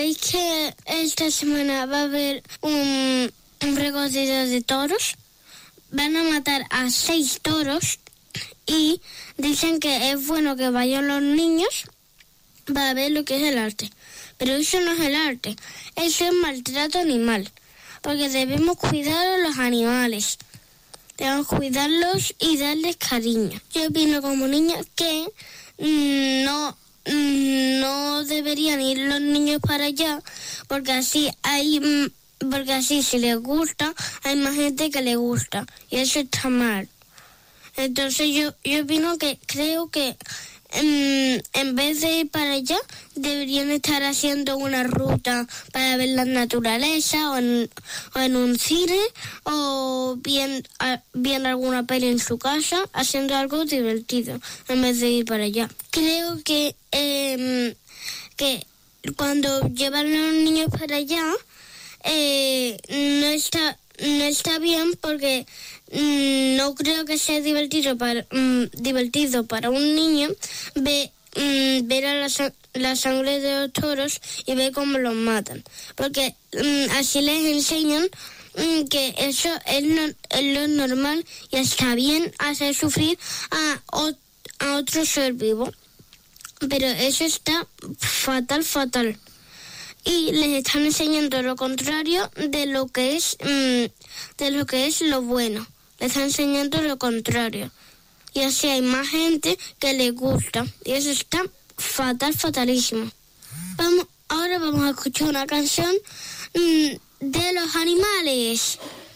¿sabéis que esta semana va a haber un recorrido de toros? Van a matar a 6 toros y dicen que es bueno que vayan los niños para ver lo que es el arte. Pero eso no es el arte, eso es maltrato animal, porque debemos cuidar a los animales. Debemos cuidarlos y darles cariño. Yo opino como niña que no deberían ir los niños para allá, porque así si les gusta, hay más gente que les gusta, y eso está mal. Entonces yo opino que creo que en vez de ir para allá, deberían estar haciendo una ruta para ver la naturaleza o en un cine o viendo alguna peli en su casa, haciendo algo divertido en vez de ir para allá. Creo que cuando llevan a los niños para allá no está bien, porque no creo que sea divertido para un niño ver a la sangre de los toros y ver cómo los matan, porque así les enseñan que eso es lo normal y está bien hacer sufrir a otro ser vivo, pero eso está fatal. Y les están enseñando lo contrario de lo que es lo bueno. Les están enseñando lo contrario. Y así hay más gente que les gusta. Y eso está fatalísimo. Ahora vamos a escuchar una canción de los animales.